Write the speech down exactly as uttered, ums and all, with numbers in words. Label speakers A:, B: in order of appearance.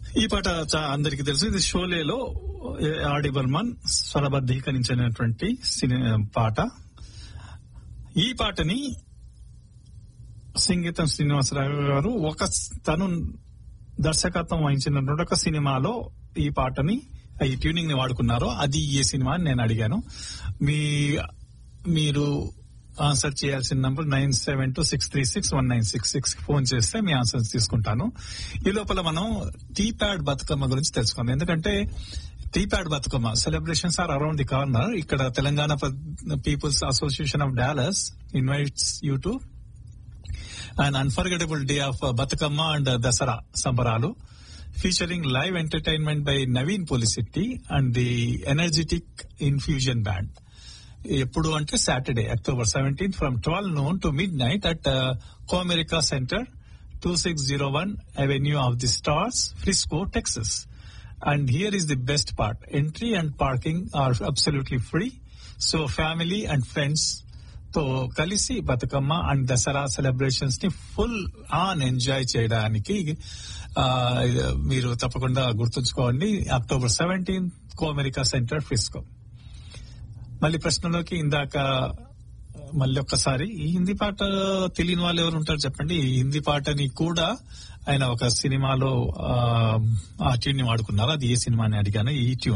A: ఈ పాట చా- అందరికీ తెలుసు. ఇది షోలేలో ఆర్డి బర్మన్ స్వరబద్ధీకరించినటువంటి సినీ పాట. ఈ పాటని సంగీతం శ్రీనివాసరావు గారు ఒక తను దర్శకత్వం వహించినటువంటి ఒక సినిమాలో ఈ పాటని ఈ ట్యూనింగ్ ని వాడుకున్నారు. అది ఏ సినిమా అని నేను అడిగాను. మీ మీరు ఆన్సర్ చేయాల్సిన number nine seven two six three six one nine six six phone చేస్తే మీ ఆన్సర్ తీసుకుంటాను. ఈ లోపల మనం టీ ప్యాడ్ బతుకమ్మ గురించి తెలుసుకుందాం. ఎందుకంటే tea pad Bathukamma celebrations are around the corner. ఇక్కడ Telangana peoples association of Dallas invites you to an unforgettable day of uh, Batukama and uh, Dasara Sambaralu, featuring live entertainment by Naveen Polisetti and the energetic Infusion Band. ఎప్పుడు అంటే Saturday October seventeenth from twelve noon to mid night at Comerica centre two six zero one avenue of the stars, Frisco, Texas. And here is the best part, entry and parking are absolutely free. So family and friends తో కలిసి Bathukamma and Dasara celebrations ని full on enjoy చేయడానికి ఆ, మీరు తప్పకుండా గుర్తుంచుకోండి. October seventeenth Comerica centre, Frisco. మళ్ళీ ప్రశ్నలోకి ఇందాక మళ్ళీ ఒక్కసారి ఈ హిందీ పాట తెలియని వాళ్ళు ఎవరు ఉంటారు చెప్పండి. ఈ హిందీ పాటని కూడా ఆయన ఒక సినిమాలో ఆ ట్యూన్ ని వాడుకున్నారు. అది ఏ సినిమా అని అడిగాను. ఈ ట్యూన్